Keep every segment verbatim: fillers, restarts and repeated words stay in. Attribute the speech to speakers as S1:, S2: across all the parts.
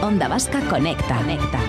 S1: Onda Vasca Conecta. Conecta.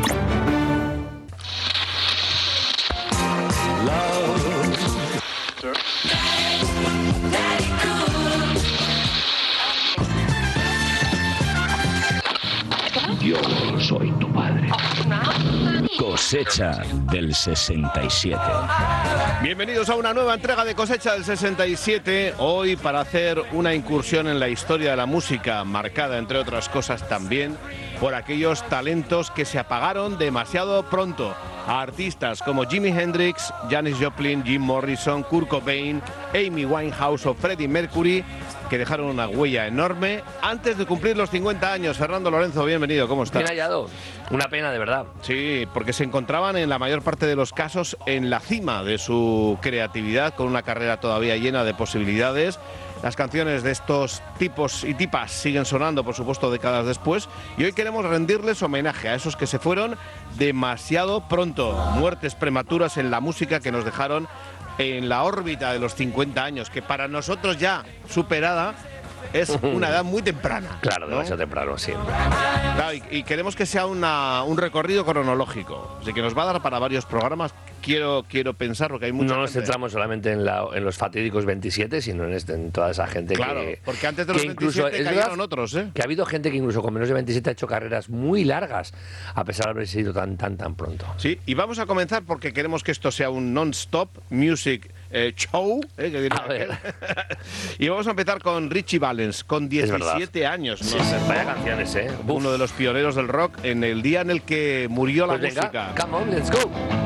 S2: Yo soy tu padre. Cosecha del sesenta y siete.
S3: Bienvenidos a una nueva entrega de Cosecha del sesenta y siete. Hoy para hacer una incursión en la historia de la música, marcada entre otras cosas también por aquellos talentos que se apagaron demasiado pronto. A artistas como Jimi Hendrix, Janis Joplin, Jim Morrison, Kurt Cobain, Amy Winehouse o Freddie Mercury, que dejaron una huella enorme antes de cumplir los cincuenta años. Fernando Lorenzo, bienvenido, ¿cómo estás?
S4: Bien hallado, una pena de verdad.
S3: Sí, porque se encontraban en la mayor parte de los casos en la cima de su creatividad, con una carrera todavía llena de posibilidades. Las canciones de estos tipos y tipas siguen sonando, por supuesto, décadas después, y hoy queremos rendirles homenaje a esos que se fueron demasiado pronto. Muertes prematuras en la música que nos dejaron en la órbita de los cincuenta años, que para nosotros ya superada es una edad muy temprana.
S4: Claro,
S3: ¿no?
S4: demasiado temprano, sí.
S3: Claro, y, y queremos que sea una, un recorrido cronológico, así que nos va a dar para varios programas. Quiero, quiero pensar, porque hay mucha
S4: No nos
S3: gente...
S4: centramos solamente en, la, en los fatídicos veintisiete, sino en, este, en toda esa gente
S3: claro,
S4: que...
S3: porque antes de los
S4: que incluso,
S3: veintisiete
S4: es
S3: cayeron
S4: verdad
S3: otros, ¿eh?
S4: Que ha habido gente que incluso con menos de veintisiete ha hecho carreras muy largas, a pesar de haber sido tan, tan, tan pronto.
S3: Sí, y vamos a comenzar porque queremos que esto sea un non-stop music eh, show, ¿eh? Que
S4: A ver.
S3: Y vamos a empezar con Ritchie Valens, con diecisiete años.
S4: Sí,
S3: ¿no?
S4: sí, vaya canciones, ¿eh?
S3: Uno de los pioneros del rock en el día en el que murió la
S4: Pues venga,
S3: música.
S4: come on, let's go.